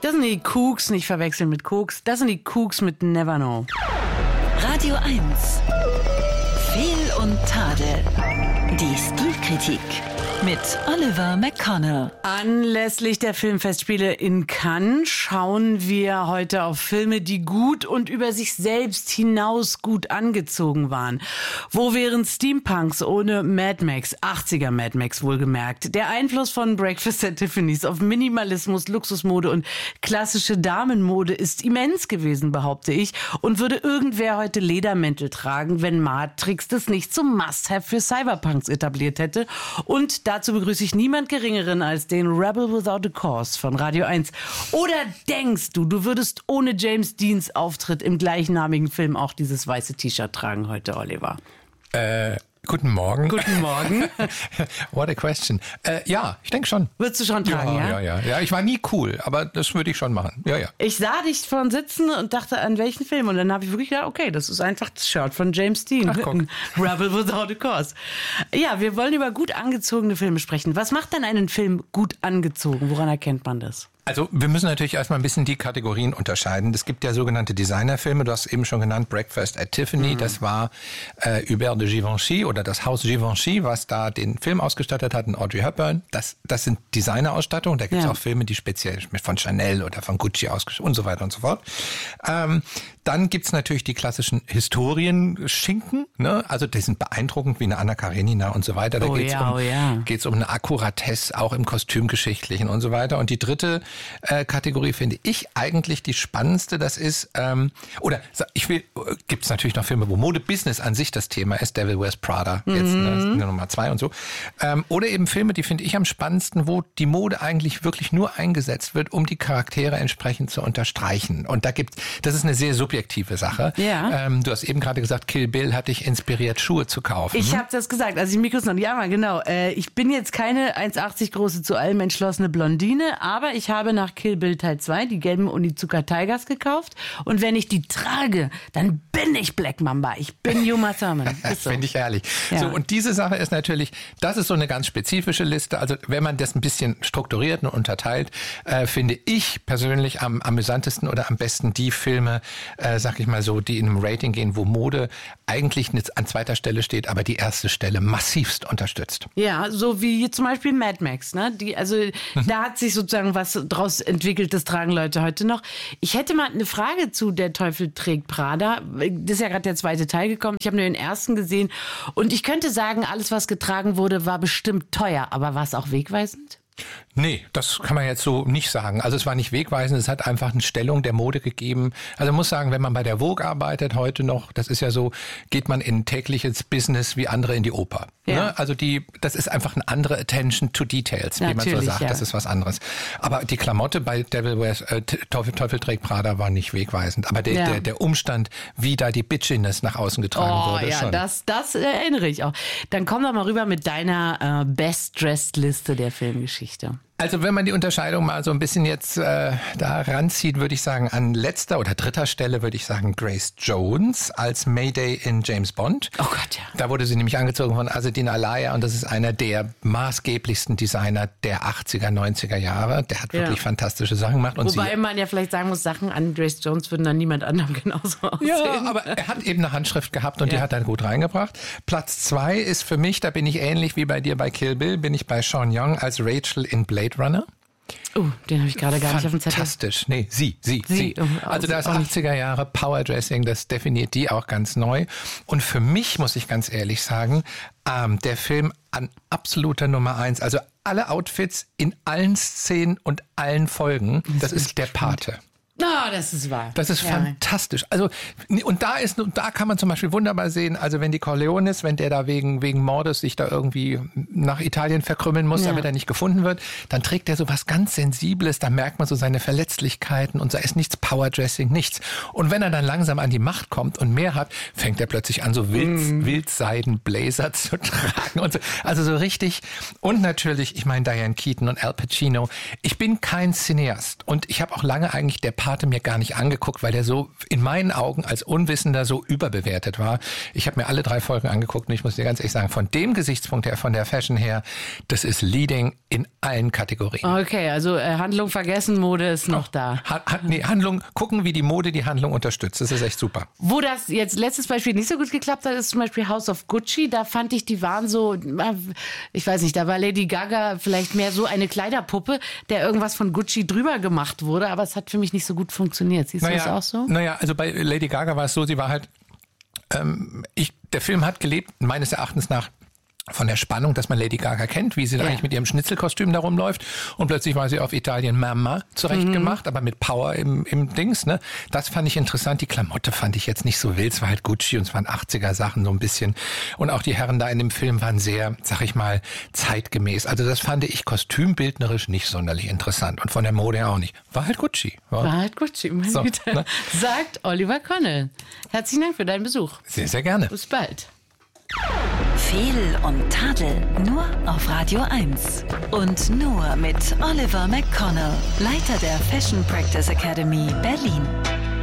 Das sind die Kooks, nicht verwechseln mit Koks. Das sind die Kooks mit Never Know. Radio 1. Fehl und Tadel. Die Stilkritik mit Oliver McConnell. Anlässlich der Filmfestspiele in Cannes schauen wir heute auf Filme, die gut und über sich selbst hinaus gut angezogen waren. Wo wären Steampunks ohne Mad Max, 80er Mad Max wohlgemerkt? Der Einfluss von Breakfast at Tiffany's auf Minimalismus, Luxusmode und klassische Damenmode ist immens gewesen, behaupte ich. Und würde irgendwer heute Ledermäntel tragen, wenn Matrix das nicht zum Must-Have für Cyberpunks etabliert hätte? Und dazu begrüße ich niemand Geringeren als den Rebel Without a Cause von Radio 1. Oder denkst du, du würdest ohne James Deans Auftritt im gleichnamigen Film auch dieses weiße T-Shirt tragen heute, Oliver? Guten Morgen. Guten Morgen. What a question. Ja, ich denke schon. Würdest du schon tragen, ja? Ja, ich war nie cool, aber das würde ich schon machen. Ja. Ich sah dich vorhin sitzen und dachte, an welchen Film? Und dann habe ich wirklich gedacht, okay, das ist einfach das Shirt von James Dean. Ach, guck. Rebel Without a Cause. Ja, wir wollen über gut angezogene Filme sprechen. Was macht denn einen Film gut angezogen? Woran erkennt man das? Also wir müssen natürlich erstmal ein bisschen die Kategorien unterscheiden. Es gibt ja sogenannte Designerfilme, du hast eben schon genannt, Breakfast at Tiffany, das war Hubert de Givenchy oder das Haus Givenchy, was da den Film ausgestattet hat, und Audrey Hepburn. Das sind Designerausstattungen, da gibt es auch Filme, die speziell von Chanel oder von Gucci ausgestattet und so weiter und so fort. Dann gibt's natürlich die klassischen Historienschinken, ne? Also die sind beeindruckend, wie eine Anna Karenina und so weiter. Da geht's um eine Akkuratesse, auch im Kostümgeschichtlichen und so weiter. Und die dritte Kategorie finde ich eigentlich die spannendste. Das ist, gibt's natürlich noch Filme, wo Mode-Business an sich das Thema ist. Devil Wears Prada, jetzt Nummer 2 und so. Oder eben Filme, die finde ich am spannendsten, wo die Mode eigentlich wirklich nur eingesetzt wird, um die Charaktere entsprechend zu unterstreichen. Und das ist eine sehr subjektive Sache. Ja. Du hast eben gerade gesagt, Kill Bill hat dich inspiriert, Schuhe zu kaufen. Ich habe das gesagt, als ich Mikros noch nicht einmal, genau. Ich bin jetzt keine 1,80 große, zu allem entschlossene Blondine, aber ich habe nach Kill Bill Teil 2 die gelben Onizuka Tigers gekauft. Und wenn ich die trage, dann bin ich Black Mamba. Ich bin Uma Thurman. Das so. Finde ich herrlich. Ja. So, und diese Sache ist natürlich, das ist so eine ganz spezifische Liste. Also wenn man das ein bisschen strukturiert und unterteilt, finde ich persönlich am amüsantesten oder am besten die Filme, sag ich mal so, die in einem Rating gehen, wo Mode eigentlich nicht an zweiter Stelle steht, aber die erste Stelle massivst unterstützt. Ja, so wie zum Beispiel Mad Max, ne? Da hat sich sozusagen was draus entwickelt, das tragen Leute heute noch. Ich hätte mal eine Frage zu Der Teufel trägt Prada. Das ist ja gerade der zweite Teil gekommen. Ich habe nur den ersten gesehen und ich könnte sagen, alles, was getragen wurde, war bestimmt teuer, aber war es auch wegweisend? Nee, das kann man jetzt so nicht sagen. Also es war nicht wegweisend, es hat einfach eine Stellung der Mode gegeben. Also man muss sagen, wenn man bei der Vogue arbeitet heute noch, das ist ja so, geht man in tägliches Business wie andere in die Oper. Ja. Ne? Also das ist einfach eine andere Attention to Details, wie man so sagt. Ja. Das ist was anderes. Aber die Klamotte bei Teufel trägt Prada war nicht wegweisend. Aber der Umstand, wie da die Bitchiness nach außen getragen wurde, ja, schon. Das erinnere ich auch. Dann komm doch mal rüber mit deiner Best-Dressed-Liste der Filmgeschichte. Also wenn man die Unterscheidung mal so ein bisschen jetzt da ranzieht, würde ich sagen, an letzter oder dritter Stelle würde ich sagen Grace Jones als Mayday in James Bond. Oh Gott, ja. Da wurde sie nämlich angezogen von Azzedine Alaïa und das ist einer der maßgeblichsten Designer der 80er, 90er Jahre. Der hat wirklich fantastische Sachen gemacht. Und wobei man ja vielleicht sagen muss, Sachen an Grace Jones würden dann niemand anderem genauso aussehen. Ja, aber er hat eben eine Handschrift gehabt und die hat er gut reingebracht. Platz 2 ist für mich, da bin ich ähnlich wie bei dir bei Kill Bill, bin ich bei Sean Young als Rachel in Blade Runner. Den habe ich gerade gar nicht auf dem Zettel. Fantastisch. Nee, sie. Also das 80er Jahre Powerdressing, das definiert die auch ganz neu. Und für mich, muss ich ganz ehrlich sagen, der Film an absoluter Nummer 1. Also alle Outfits in allen Szenen und allen Folgen, das ist der Pate. Das ist wahr. Das ist fantastisch. Also, und da kann man zum Beispiel wunderbar sehen, also wenn die Corleones, wenn der da wegen Mordes sich da irgendwie nach Italien verkrümmeln muss, damit er nicht gefunden wird, dann trägt er so was ganz Sensibles, da merkt man so seine Verletzlichkeiten und da ist nichts Powerdressing, nichts. Und wenn er dann langsam an die Macht kommt und mehr hat, fängt er plötzlich an, so Wildseidenbläser zu tragen und so. Also so richtig. Und natürlich, ich meine Diane Keaton und Al Pacino. Ich bin kein Cineast und ich habe auch lange eigentlich der Pate mir mir gar nicht angeguckt, weil der so in meinen Augen als Unwissender so überbewertet war. Ich habe mir alle 3 Folgen angeguckt und ich muss dir ganz ehrlich sagen, von dem Gesichtspunkt her, von der Fashion her, das ist Leading in allen Kategorien. Okay, also Handlung vergessen, Mode ist noch da. Handlung, gucken, wie die Mode die Handlung unterstützt. Das ist echt super. Wo das jetzt letztes Beispiel nicht so gut geklappt hat, ist zum Beispiel House of Gucci. Da fand ich, die waren so, ich weiß nicht, da war Lady Gaga vielleicht mehr so eine Kleiderpuppe, der irgendwas von Gucci drüber gemacht wurde, aber es hat für mich nicht so gut funktioniert. Siehst du das auch so? Naja, also bei Lady Gaga war es so, sie war halt, der Film hat gelebt, meines Erachtens nach, von der Spannung, dass man Lady Gaga kennt, wie sie eigentlich mit ihrem Schnitzelkostüm da rumläuft. Und plötzlich war sie auf Italien Mama zurechtgemacht, aber mit Power im Dings. Ne? Das fand ich interessant. Die Klamotte fand ich jetzt nicht so wild. Es war halt Gucci und es waren 80er-Sachen so ein bisschen. Und auch die Herren da in dem Film waren sehr, sag ich mal, zeitgemäß. Also das fand ich kostümbildnerisch nicht sonderlich interessant. Und von der Mode her auch nicht. War halt Gucci. War halt Gucci, meine Güte. Ne? Sagt Oliver Connell. Herzlichen Dank für deinen Besuch. Sehr, sehr gerne. Bis bald. Fehl und Tadel nur auf Radio 1 und nur mit Oliver McConnell, Leiter der Fashion Practice Academy Berlin.